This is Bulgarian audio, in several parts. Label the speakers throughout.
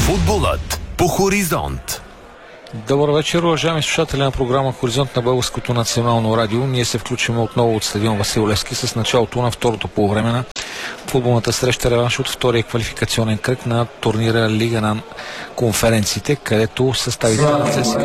Speaker 1: Футболът по Хоризонт.
Speaker 2: Добър вечер, уважаеми слушатели на програма Хоризонт на Българското национално радио. Ние се включваме отново от стадион Васил Левски с началото на второто полувреме на футболната среща, реванш от втория квалификационен кръг на турнира Лига на конференциите, където съставите на ЦСКА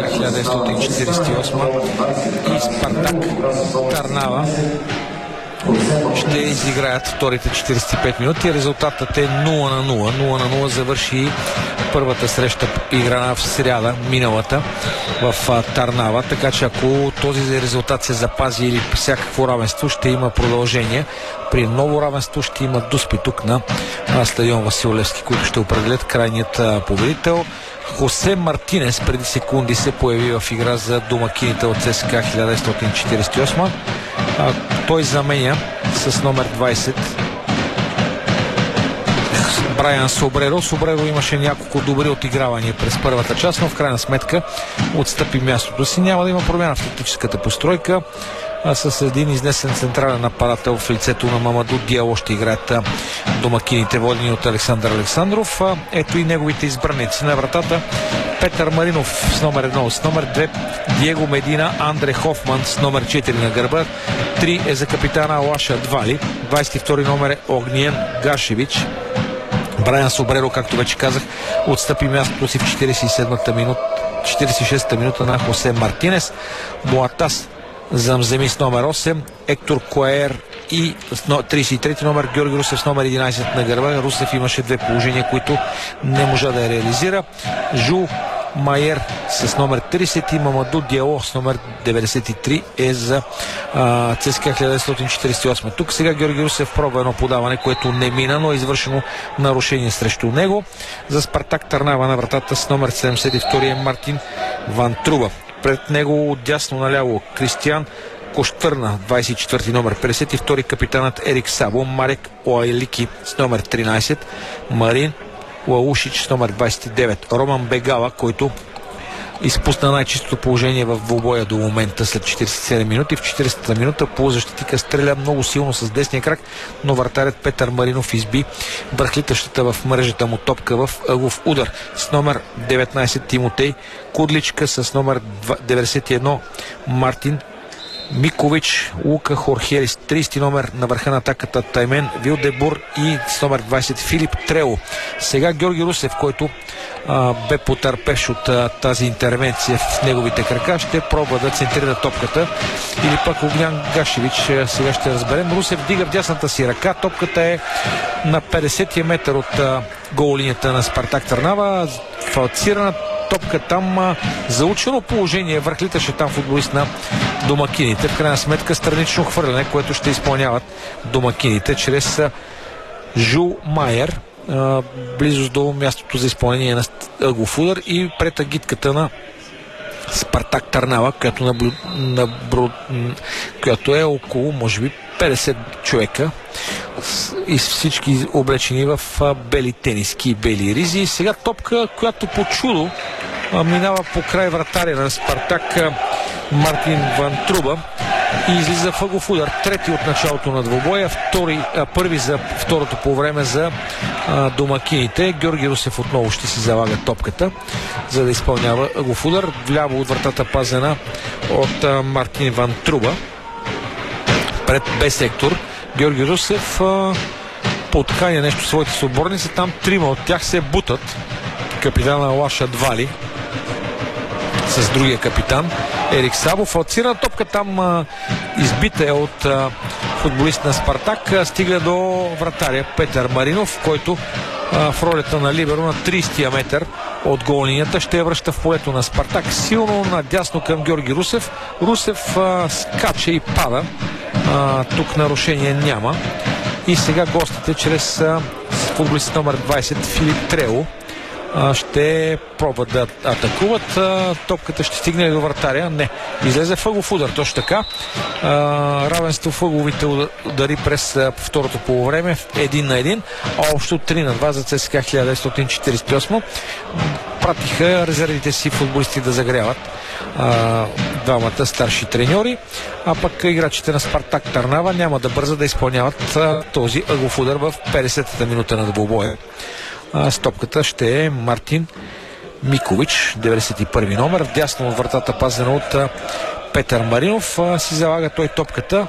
Speaker 2: 1948 и Спартак Търнава ще изиграят вторите 45 минути. Резултатът е 0-0. 0-0 завърши първата среща, играна в сряда миналата в Търнава, така че ако този резултат се запази или всякакво равенство, ще има продължение. При ново равенство ще има дуспи тук на стадион Васил Левски, които ще определят крайният победител. Хосе Мартинес преди секунди се появи в игра за домакините от ЦСКА 1948. Той заменя с номер 20 Брайан Собреро. Собреро имаше няколко добри отигравания през първата част, но в крайна сметка отстъпи мястото си. Няма да има промяна в тактическата постройка. С един изнесен централен нападател в лицето на Мамаду Диало ще играят домакините, водени от Александър Александров. Ето и неговите избраници на вратата: Петър Маринов с номер 1, с номер 2 Диего Медина, Андре Хофман с номер 4 на гърба, 3 е за капитана Алаша Двали, 22 номер е Огниен Гашевич. Брайан Собреро, както вече казах, отстъпи мястото си в 46-та минута на Хосе Мартинес. Муатас Замземи с номер 8, Ектор Коер и 33 номер Георги Русев с номер 11 на гърба. Русев имаше две положения, които не можа да реализира. Жу Майер с номер 30 и Мамаду Диало с номер 93 е за ЦСКА 1948. Тук сега Георги Русев пробва едно подаване, което не мина, но е извършено нарушение срещу него. За Спартак Търнава на вратата с номер 72 е Мартин Ван Труба. Пред него отдясно наляво Кристиян Коштърна, 24 номер, 52 капитанът Ерик Сабо, Марек Оайлики с номер 13, Марин Лаушич с номер 29, Роман Бегала, който изпусна най-чистото положение в двубоя до момента след 47 минути. В 40-та минута полузащитика стреля много силно с десния крак, но вратарят Петър Маринов изби бърхлитащата в мрежата му топка в ъглов удар. С номер 19 Тимотей Кудличка, с номер 91 Мартин Микович, Лука Хорхерис, 30 номер на върха на атаката Таймен Вилдебур и с номер 20 Филип Трело. Сега Георги Русев, който бе потърпеш от тази интервенция в неговите крака, ще пробва да центрира топката, или пък Огнян Гашевич, сега ще разберем. Русев дига в дясната си ръка, топката е на 50-я метър от гол линията на Спартак Търнава, фалцирана топка там, заучено положение, върхлиташе там футболист на домакините. В крайна сметка странично хвърляне, което ще изпълняват домакините чрез Жу Майер, близост до мястото за изпълнение на ъглов удар и пред агитката на Спартак Търнава, която е около, може би, 50 човека и всички облечени в бели тениски и бели ризи. Сега топка, която по чудо минава по край вратаря на Спартак Мартин Ван Труба и излиза в ъглов удар. Трети от началото на двубоя, първи за второто полувреме за домакините. Георги Русев отново ще си залага топката, за да изпълнява ъглов удар. Вляво от вратата пазена от Мартин Ван Труба. Пред Б сектор Георги Русев подканя нещо своите съотборници. Там трима от тях се бутат. Капитана Лаша Двали с другия капитан Ерик Сабо. Фалцира топка там, избита е от футболист на Спартак. Стига до вратаря Петър Маринов, който в ролята на либеро на 30-я метър от гол линията ще я връща в полето на Спартак. Силно надясно към Георги Русев. Русев скача и пада. Тук нарушение няма. И сега гостите чрез футболист номер 20 Филип Трело ще пробват да атакуват. Топката ще стигне до вратаря. Не. Излезе в ъглов удар. Точно така. Равенство в ъгловите удари през второто полувреме. 1-1. Общо 3-2 за ЦСКА 1948. Пратиха резервите си футболисти да загряват двамата старши треньори, а пък играчите на Спартак Търнава няма да бърза да изпълняват този ъглов удар в 50-та минута на двубоя. Стопката ще е Мартин Микович, 91 номер. Вдясно от вратата, пазена от Петър Маринов. Си залага той топката.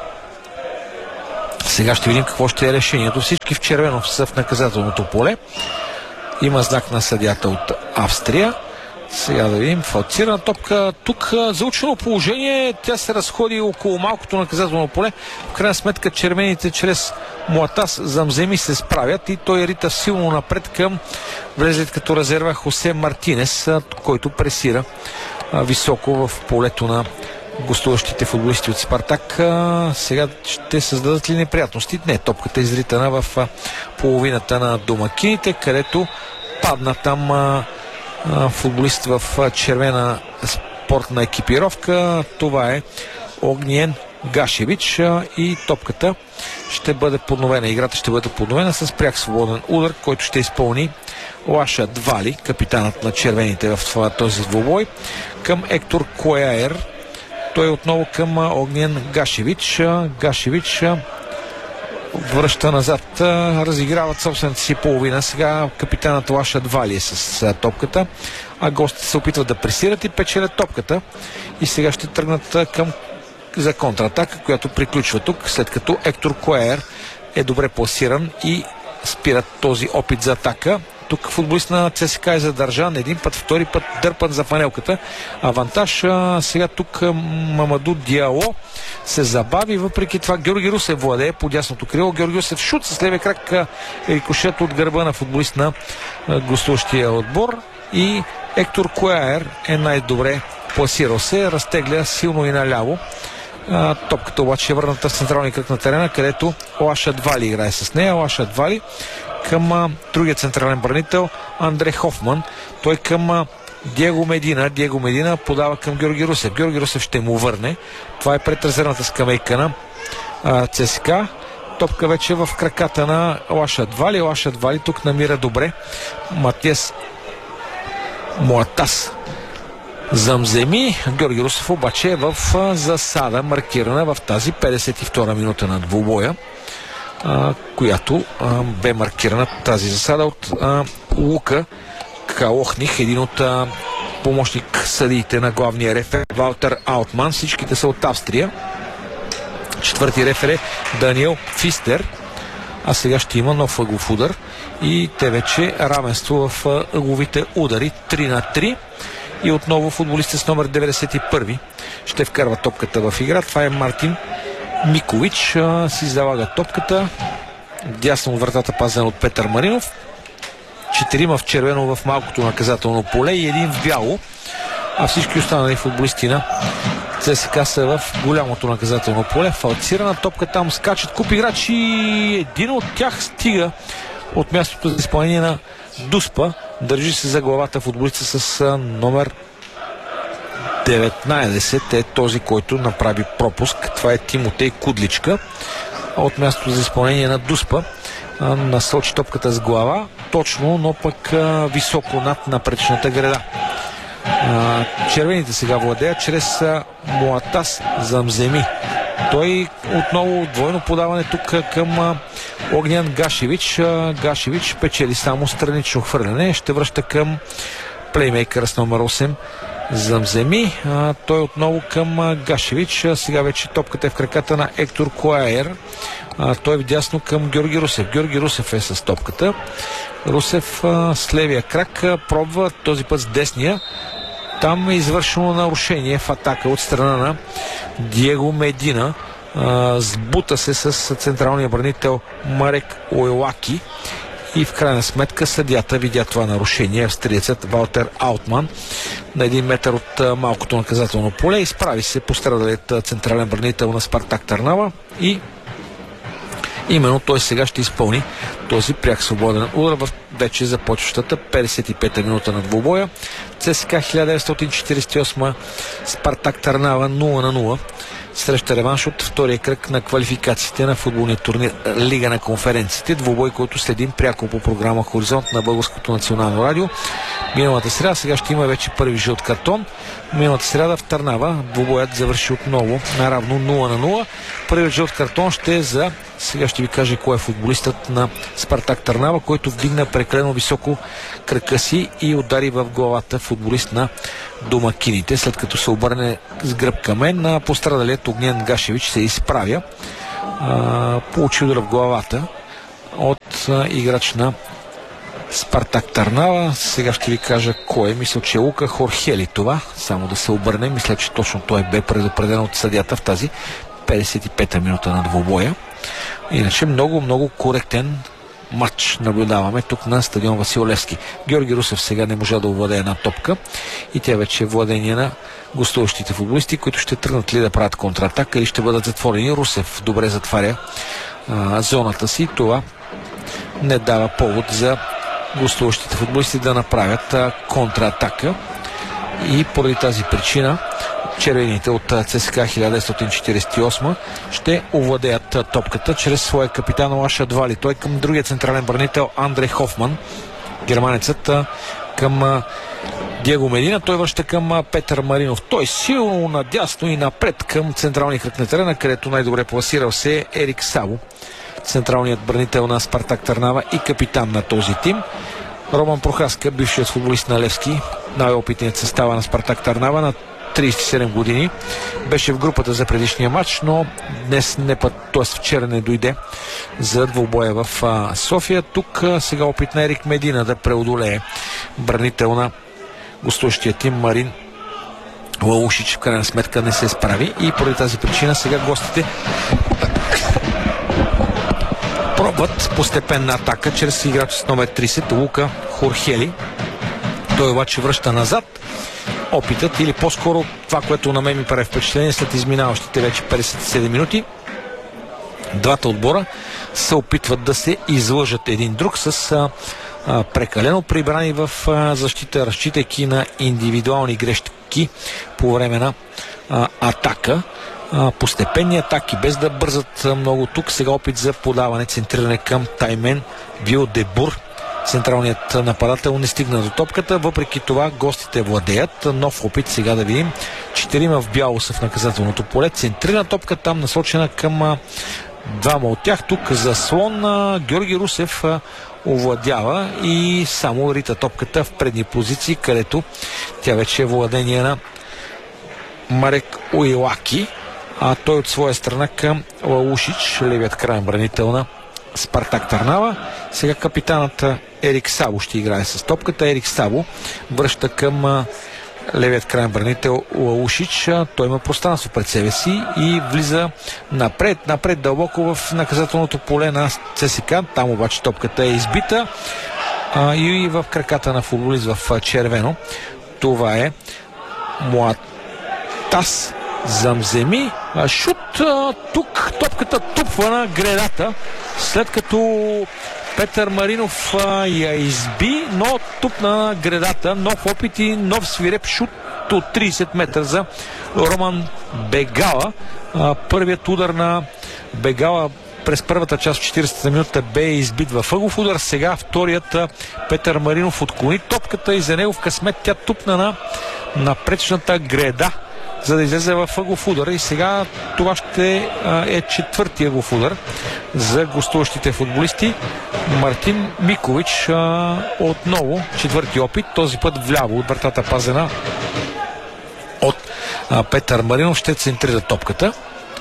Speaker 2: Сега ще видим какво ще е решението. Всички в червено са в наказателното поле. Има знак на съдията от Австрия. Сега да видим, фалцирана топка. Тук заучено положение, тя се разходи около малкото наказателно поле. В крайна сметка червените чрез Муатас Замземи се справят и той рита силно напред към влезлит като резерва Хосе Мартинес, който пресира високо в полето на гостуващите футболисти от Спартак. Сега ще създадат ли неприятности? Не, топката е изритана в половината на домакините, където падна там футболист в червена спортна екипировка. Това е Огниен Гашевич и топката ще бъде подновена. Играта ще бъде подновена с пряк свободен удар, който ще изпълни Лаша Двали, капитанът на червените в този двубой, към Ектор Кояер. Той отново към Огниен Гашевич. Гашевич връща назад, разиграват собствената си половина. Сега капитанът Лаша Двали е с топката, а гостите се опитват да пресират и печелят топката. И сега ще тръгнат за контратака, която приключва тук, след като Ектор Коер е добре пласиран и спират този опит за атака. Тук футболист на ЦСКА е задържан един път, втори път дърпан за фанелката. Авантаж. Сега тук Мамаду Диало се забави, въпреки това Георги Русев владее по дясното крило. Георги Русев шут с левия крак, рикошет от гърба на футболист на гостуващия отбор и Ектор Кояер е най-добре пласирал се, разтегля силно и наляво. Топката обаче е върната в централния кръг на терена, където Лаша Двали играе с нея. Лаша Двали към другия централен бранител Андре Хофман. Той към Диего Медина. Диего Медина подава към Георги Русев. Георги Русев ще му върне. Това е пред резервната скамейка на ЦСКА. Топка вече в краката на Лаша Двали. Лаша Двали тук намира добре Матиас Муатас Замземи. Георги Русев обаче е в засада, маркирана в тази 52-а минута на двубоя, която бе маркирана тази засада от Лука Калохних, един от помощник съдиите на главния рефер Валтер Аутман. Всичките са от Австрия. Четвърти рефер е Даниел Фистер. А сега ще има нов ъглов удар и те вече равенство в ъгловите удари 3-3. И отново футболистът с номер 91 ще вкарва топката в игра. Това е Мартин Микович. Си залага топката. Дясно от вратата, пазен от Петър Маринов. 4 в червено в малкото наказателно поле и един в бяло. А всички останали футболисти на ЦСКА са в голямото наказателно поле. Фалцирана топка, там скачат куп играчи. Един от тях стига от мястото за изпълнение на Дуспа. Държи се за главата футболиста с номер 19 е този, който направи пропуск. Това е Тимотей Кудличка. От мястото за изпълнение на Дуспа насочи топката с глава точно, но пък високо над напречната града. Червените сега владеят чрез Муатас Замземи. Той отново двойно подаване тук към Огнян Гашевич. Гашевич печели само странично хвърляне. Ще връща към плеймейкъра с номер 8 Замземи. Той отново към Гашевич. Сега вече топката е в краката на Ектор Коаер. Той вдясно към Георги Русев. Георги Русев е с топката. Русев с левия крак пробва този път с десния. Там е извършено нарушение в атака от страна на Диего Медина. Сбута се с централния бранител Марек Ойлаки и в крайна сметка съдията видя това нарушение. Австриецът Валтер Аутман на 1 метър от малкото наказателно поле изправи се пострадалият централен бранител на Спартак Търнава и именно той сега ще изпълни този пряк свободен удар в вече започващата 55-та минута на двубоя. ЦСКА 1948, Спартак Търнава 0-0. среща реванш от втория кръг на квалификациите на футболния турнир Лига на конференциите. Двубой, който следим пряко по програма Хоризонт на Българското национално радио. Миналата сряда, сега ще има вече първи жълт картон. Миналата сряда в Търнава двубоят завърши отново наравно 0-0. Първият жълт картон ще е за... Сега ще ви кажа кой е футболистът на Спартак Търнава, който вдигна прекалено високо кръка си и удари в главата футболист на домакините. След като се обърне с гръб към мен, пострадалият Огнян Гашевич се изправя. Получи удар в главата от играч на Спартак Търнава. Сега ще ви кажа кой е. Мисля, че е Лука Хорхели това. Само да се обърне. Мисля, че точно той бе предупреден от съдията в тази 55-та минута на двубоя. Иначе много коректен матч наблюдаваме тук на стадион Васил Левски. Георги Русев сега не можа да овладее една топка и тя вече е владение на гостуващите футболисти, които ще тръгнат ли да правят контратака или ще бъдат затворени. Русев добре затваря зоната си. Това не дава повод за гостуващите футболисти да направят контратака и поради тази причина червените от ЦСКА 1948 ще овладеят топката чрез своя капитан Лаша Двали. Той към другия централен бранител Андрей Хофман. Германецът към Диего Медина. Той връща към Петър Маринов. Той силно надясно и напред към централния кръг на терена, където най-добре пласирал се е Ерик Саво, централният бранител на Спартак Търнава и капитан на този тим. Роман Прохаска, бившият футболист на Левски, най-опитният състава на Спартак Търнава, на 37 години. Беше в групата за предишния матч, но днес т.е. вчера не дойде за двубоя в София. Тук сега опит на Ерик Медина да преодолее бранител на гостуващия тим Марин Лаушич. В крайна сметка не се справи и поради тази причина сега гостите пробват постепенна атака чрез играч с номер 30 Лука Хорхели. Той обаче връща назад. Опитът или по-скоро това, което на мен ми прави впечатление след изминаващите вече 57 минути, двата отбора се опитват да се излъжат един друг с прекалено прибрани в защита, разчитайки на индивидуални грешки по време на атака. Постепенни атаки, без да бързат много тук. Сега опит за подаване, центриране към Таймен Вилдебур. Централният нападател не стигна до топката, въпреки това гостите владеят. Нов опит, сега да видим. 4 в бяло са в наказателното поле. Центрирана топка там, насочена към двама от тях. Тук заслон Георги Русев овладява и само рита топката в предни позиции, където тя вече е владение на Марек Уилаки, а той от своя страна към Лаушич, левият крайен бранител на Спартак Търнава. Сега капитанът Ерик Саво ще играе с топката. Ерик Саво връща към левият крайен бранител Лаушич. Той има пространство пред себе си и влиза напред дълбоко в наказателното поле на ЦСКА. Там обаче топката е избита и в краката на футболист в червено. Това е Муатас Замземи. Шут. Тук топката тупва на гредата, след като Петър Маринов я изби, но тупна на гредата. Нов опит и нов свиреп шут от 30 метра за Роман Бегала. Първият удар на Бегала през първата част в 40-та минута бе избит във ъгов удар. Сега вторият Петър Маринов отклони топката и за него в късмет тя тупна на напречната греда, за да излезе в ъгов удар. И сега това ще е четвърти ъгов удар за гостуващите футболисти. Мартин Микович отново четвърти опит, този път вляво от вратата, пазена от Петър Маринов, ще центрира топката.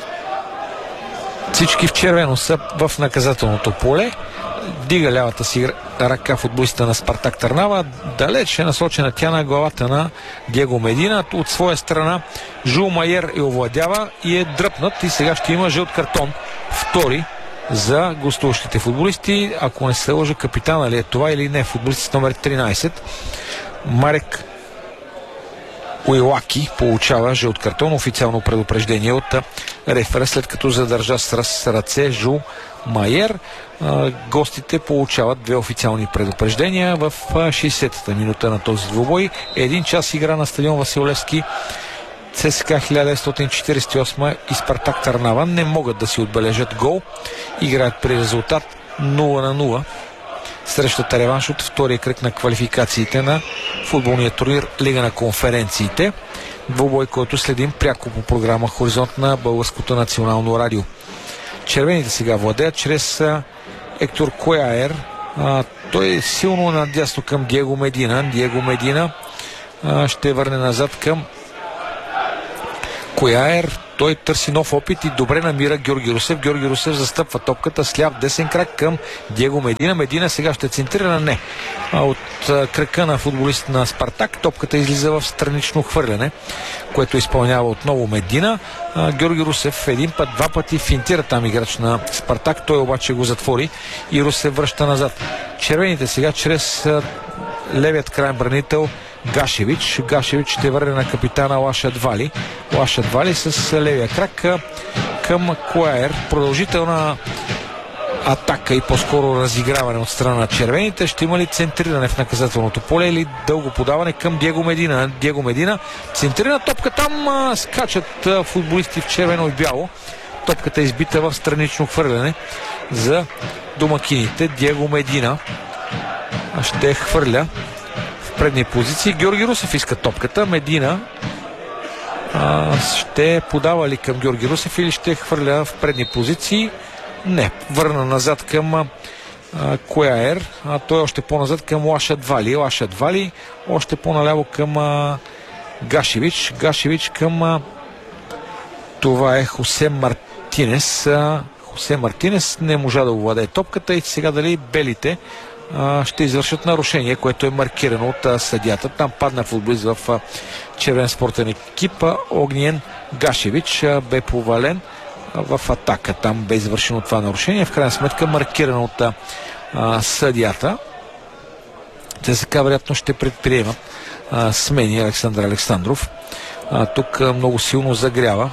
Speaker 2: Всички в червено са в наказателното поле. Дига лявата си ръка футболиста на Спартак Търнава. Далеч е насочена тя на главата на Диего Медина. От своя страна Жул Майер я овладява и е дръпнат. И сега ще има жълт картон. Втори за гостуващите футболисти. Ако не се лъжа, капитана ли е това или не, футболист с номер 13 Марек Уилаки получава жълт картон. Официално предупреждение от рефера, след като задържа с ръце Жул Майер. Гостите получават две официални предупреждения в 60-та минута на този двубой. Един час игра на стадион Васил Левски ЦСКА 1948 и Спартак Търнава не могат да си отбележат гол. Играят при резултат 0-0. Срещата реванш от втория кръг на квалификациите на футболния турнир Лига на конференциите. Двубой, който следим пряко по програма Хоризонт на Българското национално радио. Червените сега владеят чрез Ектор Куяер. Той е силно надясно към Диего Медина. Диего Медина ще върне назад към Куяер. Той търси нов опит и добре намира Георги Русев. Георги Русев застъпва топката с ляв десен крак към Диего Медина. Медина сега ще центрира, не. От крака на футболист на Спартак топката излиза в странично хвърляне, което изпълнява отново Медина. Георги Русев един път, два пъти финтира там играч на Спартак. Той обаче го затвори и Русев връща назад. Червените сега чрез левият крайен бранител Гашевич. Гашевич ще върне на капитана Лашад Вали. Лашад Вали с левия крак към Куаер. Продължителна атака и по-скоро разиграване от страна на червените. Ще има ли центриране в наказателното поле или дълго подаване към Диего Медина? Диего Медина центрира топка. Там скачат футболисти в червено и бяло. Топката е избита в странично хвърляне за домакините. Диего Медина ще хвърля предни позиции. Георги Русев иска топката. Медина ще подава ли към Георги Русев или ще хвърля в предни позиции? Не. Върна назад към Куяер. Той още по-назад към Лашад Вали. Лашад Вали още по-наляво към Гашевич. Гашевич към това е Хосе Мартинес. Хосе Мартинес не можа да овладее топката и сега дали белите ще извършат нарушение, което е маркирано от съдията. Там падна футболист в червен спортен екип. Огниен Гашевич бе повален в атака. Там бе извършено това нарушение. В крайна сметка маркирано от съдията. Те сега вероятно ще предприемат смени. Александър Александров тук много силно загрява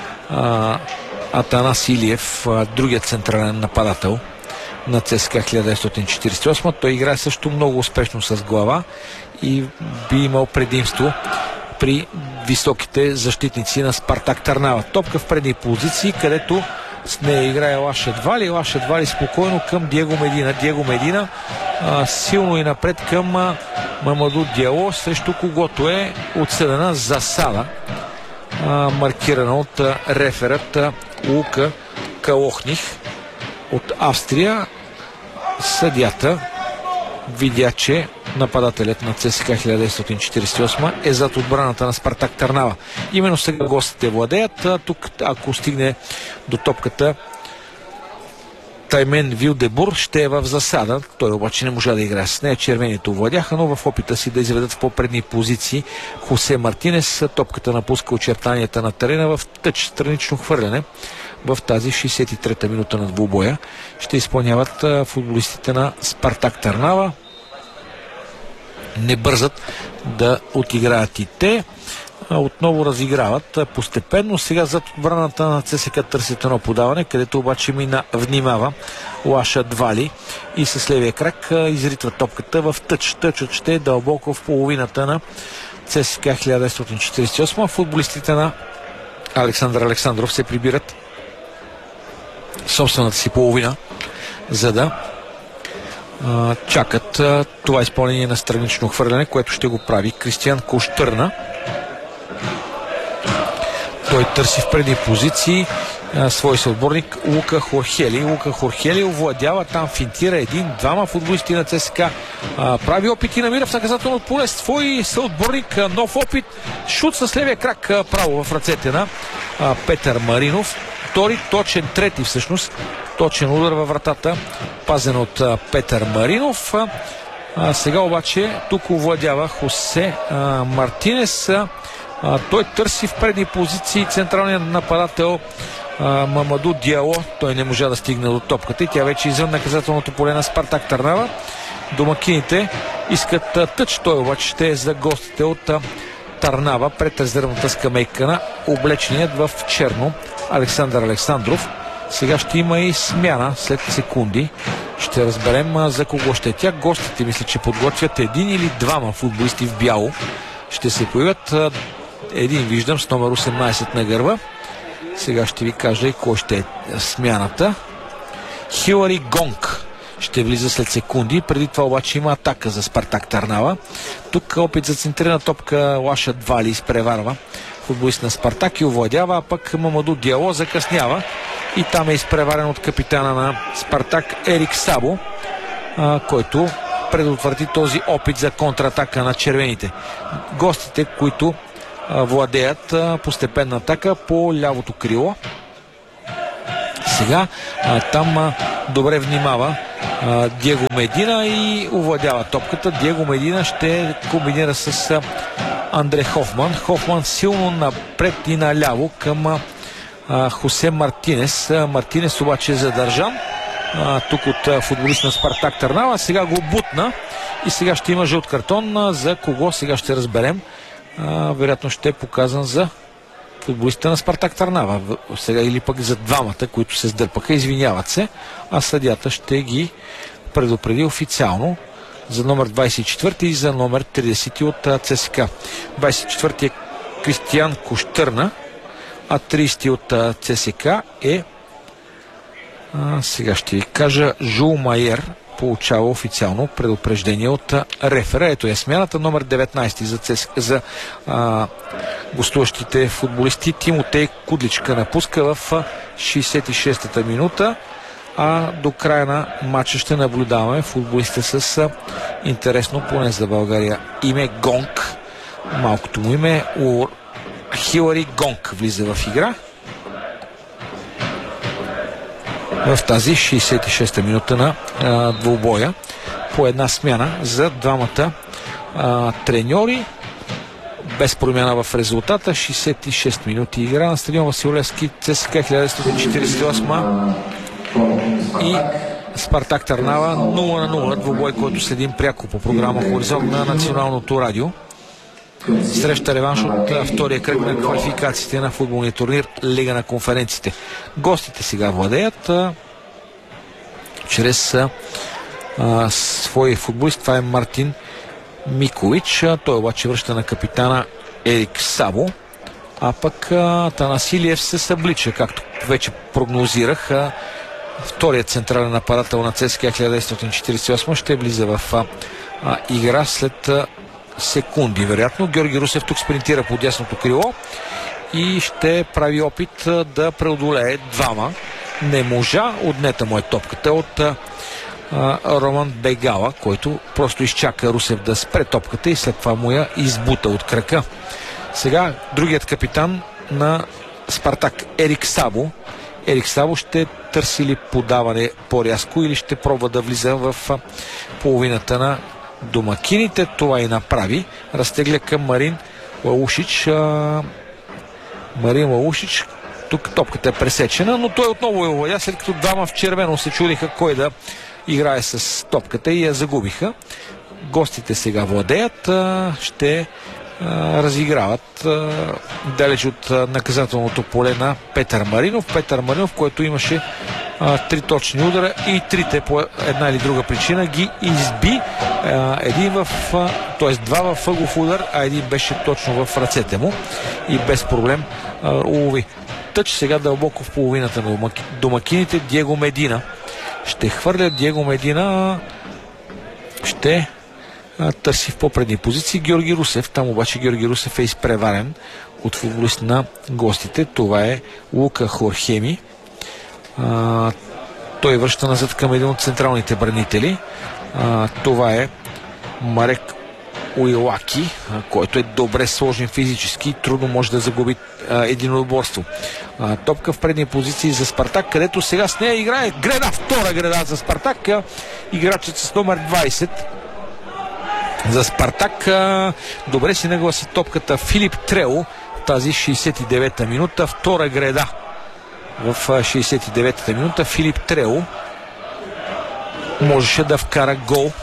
Speaker 2: Атанас Илиев, другият централен нападател на ЦСКА 1948. Той играе също много успешно с глава и би имал предимство при високите защитници на Спартак Търнава. Топка в предни позиции, където с нея играе Лашад Вали. Лашад Вали спокойно към Диего Медина. Диего Медина силно и напред към Мамаду Диало, срещу когото е отсъдена засада, маркирана от реферът Лука Калохних от Австрия. Съдията видя, че нападателят на ЦСКА 1948 е зад отбраната на Спартак Търнава. Именно сега гостите владеят. Тук, ако стигне до топката Таймен Вилдебур, ще е в засада. Той обаче не можа да играе с нея. Червените овладяха, но в опита си да изведат в по-предни позиции Хосе Мартинес, топката напуска очертанията на терена в тъч, странично хвърляне. В тази 63-та минута на двубоя ще изпълняват футболистите на Спартак Търнава. Не бързат да отиграят и те. Отново разиграват постепенно. Сега зад отбраната на ЦСКА търсят едно подаване, където обаче внимава Лашад Вали и с левия крак изритва топката в тъч. Тъчът ще е дълбоко в половината на ЦСКА 1948. Футболистите на Александър Александров се прибират собствената си половина, за да чакат това изпълнение на странично хвърляне, което ще го прави Кристиан Коштърна. Той търси в предни позиции свой съотборник Лука Хорхели. Лука Хорхели овладява, там финтира един-двама футболисти на ЦСКА. Прави опит и намира в наказателно поле свой съотборник. Нов опит. Шут с левия крак право в ръцете на Петър Маринов. Втори, точен, трети всъщност. Точен удар във вратата, пазен от Петър Маринов. Сега обаче тук овладява Хосе Мартинес. Той търси в предни позиции централният нападател Мамаду Диало. Той не можа да стигне до топката и тя вече извън наказателното поле на Спартак Търнава. Домакините искат тъч. Той обаче ще е за гостите от Търнава пред резервната скамейка на облеченият в черно Александър Александров. Сега ще има и смяна след секунди. Ще разберем за кого ще е тя. Гостите мисля, че подготвят един или двама футболисти в бяло. Ще се появят Един виждам с номер 18 на гърба. Сега ще ви кажа и кой ще е смяната. Хилари Гонг ще влиза след секунди. Преди това обаче има атака за Спартак Търнава. Тук опит за центрирана топка Лаша Двали изпреварва футболист на Спартак и овладява, а пък Мамаду Диало закъснява и там е изпреварен от капитана на Спартак Ерик Сабо, който предотврати този опит за контратака на червените. Гостите, които владеят постепенна атака по лявото крило. Сега там добре внимава Диего Медина и овладява топката. Диего Медина ще комбинира с Андре Хофман. Хофман силно напред и наляво към Хосе Мартинес. Мартинес обаче е задържан тук от футболист на Спартак Търнава. Сега го бутна и сега ще има жълт картон. За кого сега ще разберем. Вероятно ще е показан за футболиста на Спартак Търнава. Сега или пък за двамата, които се сдърпаха, извиняват се, а съдията ще ги предупреди официално за номер 24 и за номер 30 от ЦСКА. 24 е Кристиян Кощърна, а 30 от ЦСКА е сега ще ви кажа Жул Майер. Получава официално предупреждение от рефера. Ето е смяната. Номер 19 за гостуващите футболисти. Тимотей Кудличка напуска в 66-та минута, а до края на матча ще наблюдаваме футболиста с интересно, поне за България, име Гонг. Малкото му име Хилари Гонг влиза в игра в тази 66-та минута на двубоя. По една смяна за двамата треньори. Без промяна в резултата. 66 минути игра на стадион Васил Левски, ЦСКА 1948 и Спартак Търнава 0-0. Двубой, който следим пряко по програма Хоризонт на Националното радио. Среща реванш от втория кръг на квалификациите на футболния турнир Лига на конференциите. Гостите сега владеят чрез своя футболист. Това е Мартин Микович. Той обаче връща на капитана Ерик Сабо. А пък Танасилиев се съблича, както вече прогнозирах. Вторият централен нападател на ЦСКА 1948 ще влиза в игра след секунди, вероятно. Георги Русев тук спринтира по дясното крило и ще прави опит да преодолее двама. Не можа, отнета му е топката от Роман Бегала, който просто изчака Русев да спре топката и след това му я избута от крака. Сега другият капитан на Спартак Ерик Сабо. Ерик Сабо ще търси ли подаване по-рязко или ще пробва да влиза в половината на домакините. Това и направи. Разтегля към Марин Лаушич. Марин Лаушич. Тук топката е пресечена, но той отново е овладя, след като двама в червено се чудиха кой да играе с топката и я загубиха. Гостите сега владеят. Ще разиграват далеч от наказателното поле на Петър Маринов. Петър Маринов, който имаше три точни удара и трите по една или друга причина ги изби. Два в ъгов удар, а един беше точно в ръцете му и без проблем улови тъч. Сега дълбоко в половината на домакините. Диего Медина ще хвърля. Диего Медина ще търси в по-предни позиции Георги Русев. Там обаче Георги Русев е изпреварен от футболист на гостите. Това е Лука Хорхеми. Той връща назад към един от централните бранители. Това е Марек Уилаки, който е добре сложен физически и трудно може да загуби единоборство. Топка в предни позиции за Спартак, където сега с нея играе греда, втора греда за Спартак. Играчът с номер 20 за Спартак добре си нагласи топката Филип Трео в тази 69-та минута. Втора греда в 69-та минута. Филип Трео можеше да вкара гол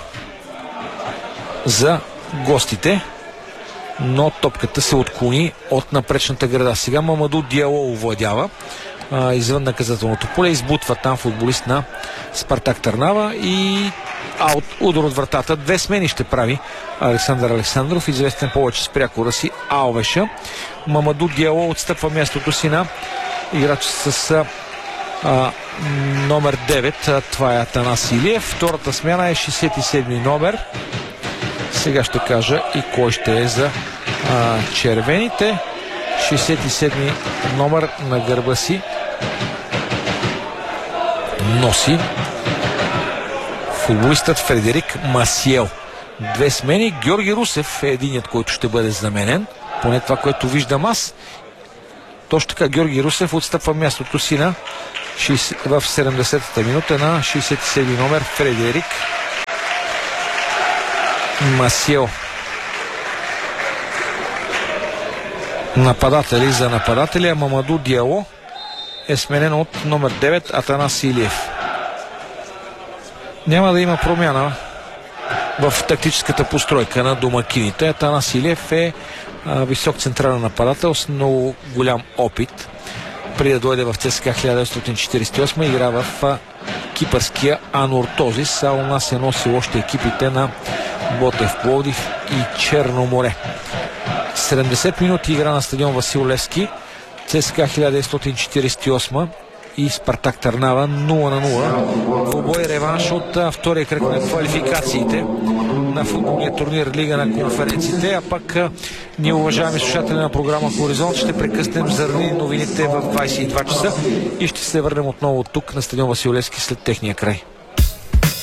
Speaker 2: за гостите, но топката се отклони от напречната града. Сега Мамаду Диало овладява извън наказателното поле, избутва там футболист на Спартак Търнава и удар от вратата. 2 смени ще прави Александър Александров, известен повече с прякора си Алвеша. Мамаду Диало отстъпва мястото си на играч с номер 9. Това е Атанас Илиев. Втората смяна е 67 номер. Сега ще кажа и кой ще е за червените. 67 номер на гърба си носи футболистът Фредерик Масиел. 2 смени. Георги Русев е единият, който ще бъде заменен. Поне това, което виждам аз. Точно така, Георги Русев отстъпва мястото си в 70-та минута на 67 номер Фредерик Масиел. Нападатели за нападателя. Мамаду Диало е сменен от номер 9 Атанас Илиев. Няма да има промяна в тактическата постройка на домакините. Атанас Илиев е висок централен нападател с много голям опит. Преди да дойде в ЦСКА 1948 игра в кипърския Анортозис, а у нас е носил още екипите на Ботев Пловдив и Черноморе. 70 минути игра на стадион Васил Левски. ЦСКА 1948 и Спартак Търнава 0-0. Двубой реванш от втория кръг на квалификациите на футболния турнир Лига на конференциите. А пък ние, уважаеми слушатели на програма Хоризонт, ще прекъснем заради новините в 22 часа и ще се върнем отново тук на стадион Васил Левски след техния край.